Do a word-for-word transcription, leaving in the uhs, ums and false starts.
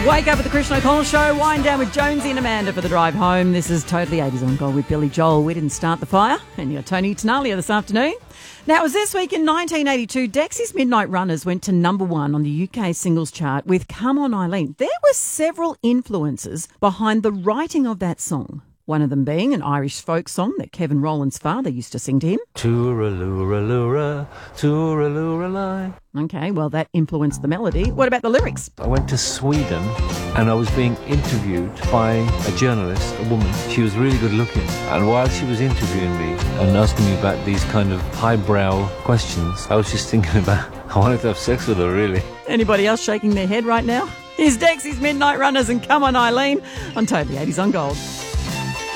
Wake up with the Christian O'Connell Show. Wind down with Jonesy and Amanda for the drive home. This is Totally eighties on Gold with Billy Joel. We didn't start the fire. And you got Tony Tenalia this afternoon. Now, it was this week in nineteen eighty-two, Dexy's Midnight Runners went to number one on the U K singles chart with Come On Eileen. There were several influences behind the writing of that song. One of them being an Irish folk song that Kevin Rowland's father used to sing to him. Tooralooraloora, tooralooralai. Okay, well, that influenced the melody. What about the lyrics? I went to Sweden and I was being interviewed by a journalist, a woman. She was really good looking. And while she was interviewing me and asking me about these kind of highbrow questions, I was just thinking about, I wanted to have sex with her, really. Anybody else shaking their head right now? Here's Dexy's Midnight Runners and Come On Eileen on Totally eighties on Gold.